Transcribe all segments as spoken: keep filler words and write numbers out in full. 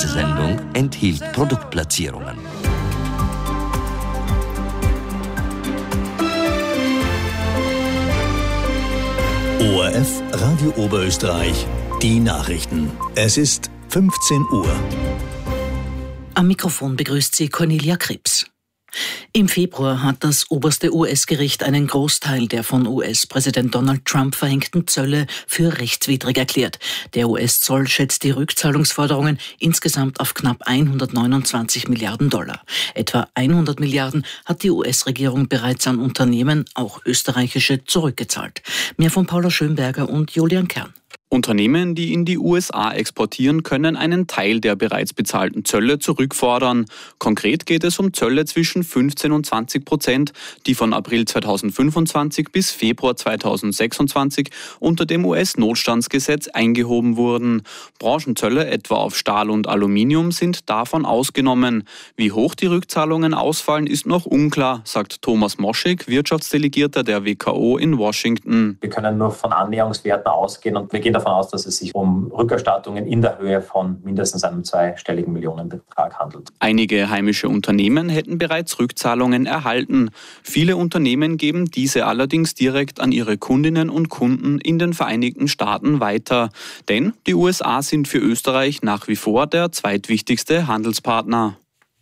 Diese Sendung enthielt Produktplatzierungen. O R F Radio Oberösterreich, die Nachrichten. Es ist fünfzehn Uhr. Am Mikrofon begrüßt sie Cornelia Krebs. Im Februar hat das oberste U S-Gericht einen Großteil der von U S-Präsident Donald Trump verhängten Zölle für rechtswidrig erklärt. Der U S-Zoll schätzt die Rückzahlungsforderungen insgesamt auf knapp hundertneunundzwanzig Milliarden Dollar. Etwa hundert Milliarden hat die U S-Regierung bereits an Unternehmen, auch österreichische, zurückgezahlt. Mehr von Paula Schönberger und Julian Kern. Unternehmen, die in die U S A exportieren, können einen Teil der bereits bezahlten Zölle zurückfordern. Konkret geht es um Zölle zwischen fünfzehn und zwanzig Prozent, die von April zweitausendfünfundzwanzig bis Februar zweitausendsechsundzwanzig unter dem U S-Notstandsgesetz eingehoben wurden. Branchenzölle, etwa auf Stahl und Aluminium, sind davon ausgenommen. Wie hoch die Rückzahlungen ausfallen, ist noch unklar, sagt Thomas Moschig, Wirtschaftsdelegierter der W K O in Washington. Wir können nur von Annäherungswerten ausgehen und wir gehen davon aus, dass es sich um Rückerstattungen in der Höhe von mindestens einem zweistelligen Millionenbetrag handelt. Einige heimische Unternehmen hätten bereits Rückzahlungen erhalten. Viele Unternehmen geben diese allerdings direkt an ihre Kundinnen und Kunden in den Vereinigten Staaten weiter. Denn die U S A sind für Österreich nach wie vor der zweitwichtigste Handelspartner.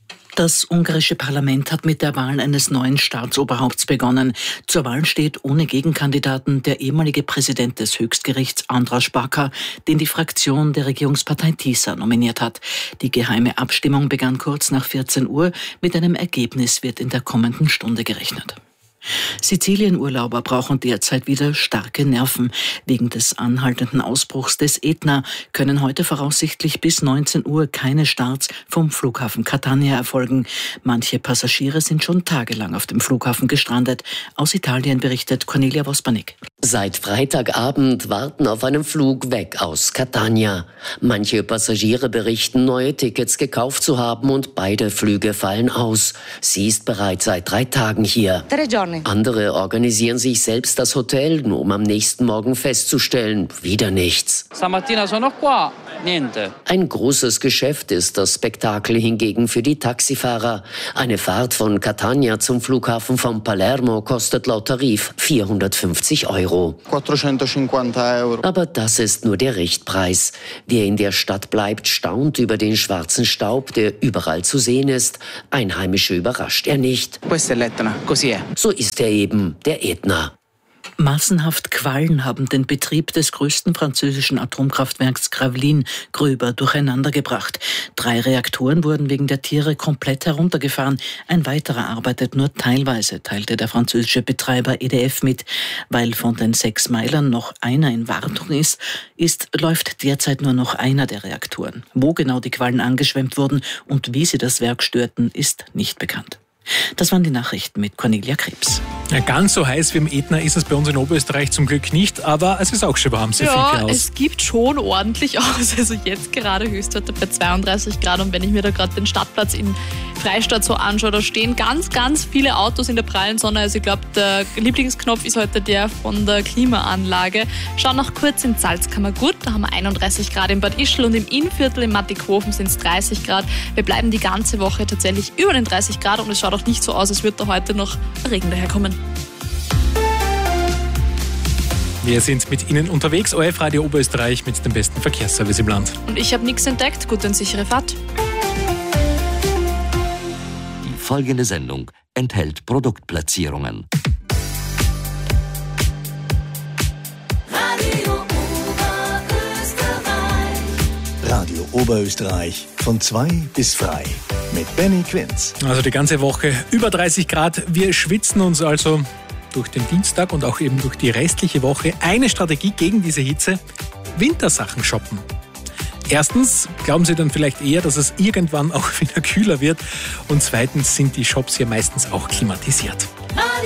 Das ungarische Parlament hat mit der Wahl eines neuen Staatsoberhaupts begonnen. Zur Wahl steht ohne Gegenkandidaten der ehemalige Präsident des Höchstgerichts Andras Baka, den die Fraktion der Regierungspartei TISA nominiert hat. Die geheime Abstimmung begann kurz nach vierzehn Uhr. Mit einem Ergebnis wird in der kommenden Stunde gerechnet. Sizilienurlauber brauchen derzeit wieder starke Nerven. Wegen des anhaltenden Ausbruchs des Ätna können heute voraussichtlich bis neunzehn Uhr keine Starts vom Flughafen Catania erfolgen. Manche Passagiere sind schon tagelang auf dem Flughafen gestrandet. Aus Italien berichtet Cornelia Wospanik. Seit Freitagabend warten auf einen Flug weg aus Catania. Manche Passagiere berichten, neue Tickets gekauft zu haben und beide Flüge fallen aus. Sie ist bereits seit drei Tagen hier. Andere organisieren sich selbst das Hotel, nur um am nächsten Morgen festzustellen, wieder nichts. Ein großes Geschäft ist das Spektakel hingegen für die Taxifahrer. Eine Fahrt von Catania zum Flughafen von Palermo kostet laut Tarif vierhundertfünfzig Euro. Aber das ist nur der Richtpreis. Wer in der Stadt bleibt, staunt über den schwarzen Staub, der überall zu sehen ist. Einheimische überrascht er nicht. So ist er eben, der Ätna. Massenhaft Quallen haben den Betrieb des größten französischen Atomkraftwerks Gravelines gröber durcheinandergebracht. Drei Reaktoren wurden wegen der Tiere komplett heruntergefahren. Ein weiterer arbeitet nur teilweise, teilte der französische Betreiber E D F mit. Weil von den sechs Meilern noch einer in Wartung ist, ist, läuft derzeit nur noch einer der Reaktoren. Wo genau die Quallen angeschwemmt wurden und wie sie das Werk störten, ist nicht bekannt. Das waren die Nachrichten mit Cornelia Krebs. Ja, ganz so heiß wie im Ätna ist es bei uns in Oberösterreich zum Glück nicht, aber es ist auch schon warm, sehr ja, viel aus. Es gibt schon ordentlich aus. Also jetzt gerade Höchstwerte bei zweiunddreißig Grad und wenn ich mir da gerade den Stadtplatz in Freistadt so anschaue, da stehen ganz, ganz viele Autos in der prallen Sonne. Also ich glaube, der Lieblingsknopf ist heute der von der Klimaanlage. Schauen noch kurz in Salzkammergut, da haben wir einunddreißig Grad in Bad Ischl und im Innviertel in Mattighofen sind es dreißig Grad. Wir bleiben die ganze Woche tatsächlich über den dreißig Grad und es schaut auch nicht so aus, als würde da heute noch Regen daherkommen. Wir sind mit Ihnen unterwegs, O R F Radio Oberösterreich mit dem besten Verkehrsservice im Land. Und ich habe nichts entdeckt, gute und sichere Fahrt. Die folgende Sendung enthält Produktplatzierungen. Radio Oberösterreich von zwei bis frei mit Benny Quinz. Also die ganze Woche über dreißig Grad. Wir schwitzen uns also durch den Dienstag und auch eben durch die restliche Woche. Eine Strategie gegen diese Hitze: Wintersachen shoppen. Erstens glauben Sie dann vielleicht eher, dass es irgendwann auch wieder kühler wird. Und zweitens sind die Shops ja meistens auch klimatisiert.